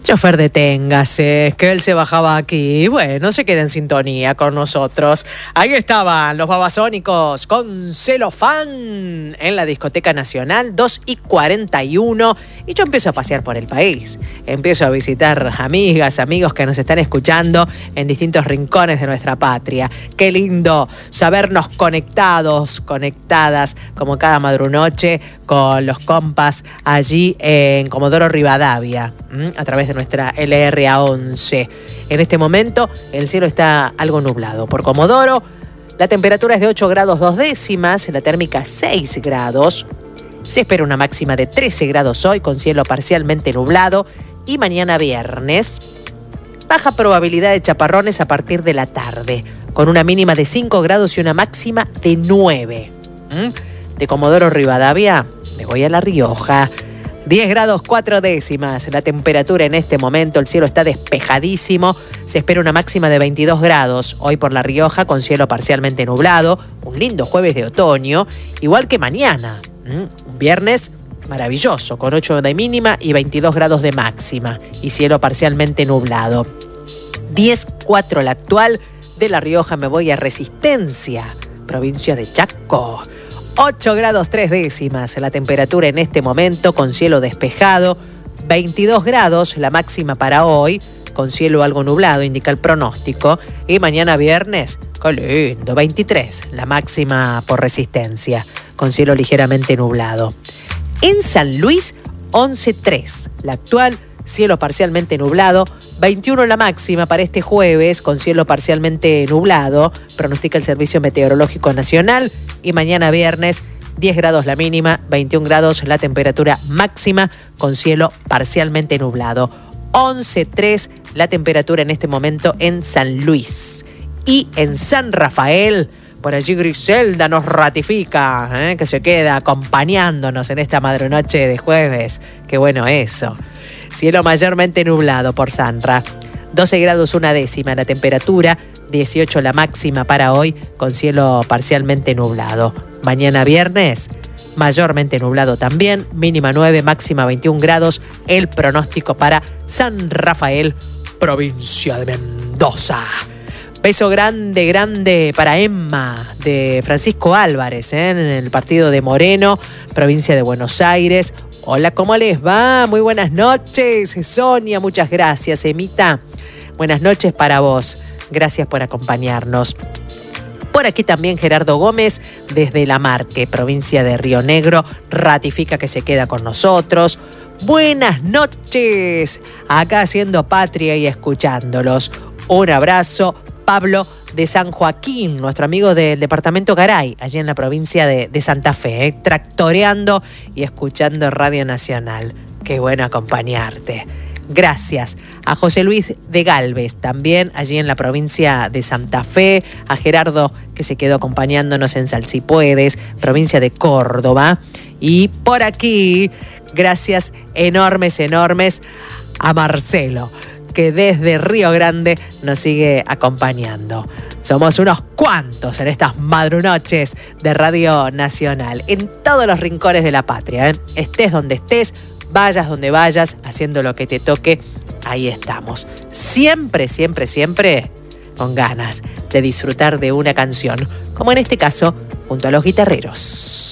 Chofer, deténgase, que él se bajaba aquí. Bueno, se queda en sintonía con nosotros. Ahí estaban los Babasónicos con Celofán en la Discoteca Nacional, 2:41. Y yo empiezo a pasear por el país. Empiezo a visitar amigas, amigos que nos están escuchando en distintos rincones de nuestra patria. Qué lindo sabernos conectados, conectadas, como cada madrunoche, con los compas allí en Comodoro Rivadavia, a través de nuestra LRA11. En este momento el cielo está algo nublado por Comodoro. La temperatura es de 8 grados 2 décimas, la térmica 6 grados. Se espera una máxima de 13 grados hoy con cielo parcialmente nublado. Y mañana viernes, baja probabilidad de chaparrones a partir de la tarde, con una mínima de 5 grados y una máxima de 9. De Comodoro Rivadavia me voy a La Rioja. 10 grados 4 décimas la temperatura en este momento, el cielo está despejadísimo, se espera una máxima de 22 grados hoy por La Rioja con cielo parcialmente nublado, un lindo jueves de otoño, igual que mañana, un viernes maravilloso con 8 de mínima y 22 grados de máxima y cielo parcialmente nublado. 10:04 la actual, de La Rioja me voy a Resistencia, provincia de Chaco. 8 grados 3 décimas la temperatura en este momento con cielo despejado, 22 grados la máxima para hoy con cielo algo nublado, indica el pronóstico, y mañana viernes, qué lindo, 23 la máxima por Resistencia con cielo ligeramente nublado. En San Luis, 11:03 la actual, cielo parcialmente nublado, 21 la máxima para este jueves con cielo parcialmente nublado, pronostica el Servicio Meteorológico Nacional, y mañana viernes 10 grados la mínima, 21 grados la temperatura máxima con cielo parcialmente nublado. 11:03 la temperatura en este momento en San Luis. Y en San Rafael, por allí Griselda nos ratifica que se queda acompañándonos en esta madrunoche de jueves. Qué bueno eso. Cielo mayormente nublado por Sanra. 12 grados 1 décima la temperatura, 18 la máxima para hoy con cielo parcialmente nublado. Mañana viernes, mayormente nublado también, mínima 9, máxima 21 grados. El pronóstico para San Rafael, provincia de Mendoza. Beso grande, grande para Emma de Francisco Álvarez, en el partido de Moreno, provincia de Buenos Aires. Hola, ¿cómo les va? Muy buenas noches, Sonia, muchas gracias, Emita. Buenas noches para vos, gracias por acompañarnos. Por aquí también Gerardo Gómez, desde La Marque, provincia de Río Negro, ratifica que se queda con nosotros. Buenas noches, acá haciendo patria y escuchándolos. Un abrazo, Pablo de San Joaquín, nuestro amigo del departamento Garay, allí en la provincia de Santa Fe, tractoreando y escuchando Radio Nacional. Qué bueno acompañarte. Gracias a José Luis de Galvez, también allí en la provincia de Santa Fe, a Gerardo, que se quedó acompañándonos en Salsipuedes, provincia de Córdoba. Y por aquí, gracias enormes, enormes a Marcelo, que desde Río Grande nos sigue acompañando. Somos unos cuantos en estas madrunoches de Radio Nacional, en todos los rincones de la patria. Estés donde estés, vayas donde vayas, haciendo lo que te toque, ahí estamos. Siempre, siempre, siempre con ganas de disfrutar de una canción, como en este caso, junto a los guitarreros.